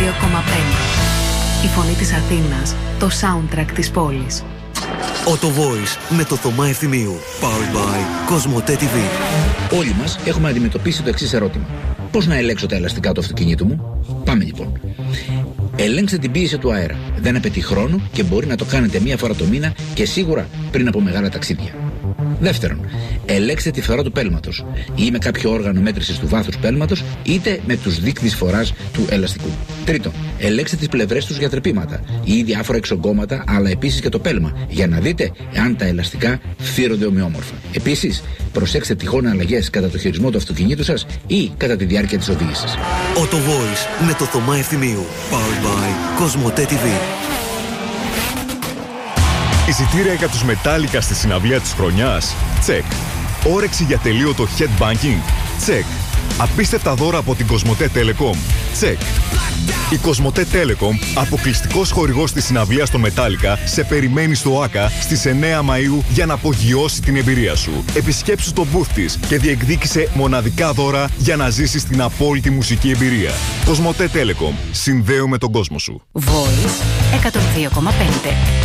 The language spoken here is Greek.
Η φωνή της Αθήνας, το soundtrack της πόλης. Auto Voice με το Θωμά Ευθυμίου. Powered by Cosmote TV. Όλοι μας έχουμε αντιμετωπίσει το εξής ερώτημα. Πώς να ελέγξω τα ελαστικά του αυτοκινήτου μου? Πάμε λοιπόν. Ελέγξτε την πίεση του αέρα. Δεν απαιτεί χρόνο και μπορεί να το κάνετε μία φορά το μήνα και σίγουρα πριν από μεγάλα ταξίδια. Δεύτερον, ελέγξτε τη φθορά του πέλματος, ή με κάποιο όργανο μέτρησης του βάθους πέλματος, είτε με τους δείκτες φοράς του ελαστικού. Τρίτον, ελέγξτε τις πλευρές τους για τρεπήματα ή διάφορα εξογκώματα, αλλά επίσης και το πέλμα, για να δείτε αν τα ελαστικά φθύρονται ομοιόμορφα. Επίσης, προσέξτε τυχόν αλλαγές κατά το χειρισμό του αυτοκινήτου σας ή κατά τη διάρκεια της οδήγησης. Auto Voice με το Θωμά Ευθυμίου. Powered by Cosmote TV. Εισιτήρια για τους Metallica στη συναυλία της χρονιάς? Τσεκ. Όρεξη για τελείωτο headbanking? Τσεκ. Απίστευτα δώρα από την Cosmote Telecom? Τσεκ. Η Cosmote Telecom, αποκλειστικός χορηγός της συναυλίας των Metallica, σε περιμένει στο ΆΚΑ στις 9 Μαΐου για να απογειώσει την εμπειρία σου. Επισκέψου το booth της και διεκδίκησε μοναδικά δώρα για να ζήσεις την απόλυτη μουσική εμπειρία. Cosmote Telecom. Συνδέουμε τον κόσμο σου. Voice 102,5.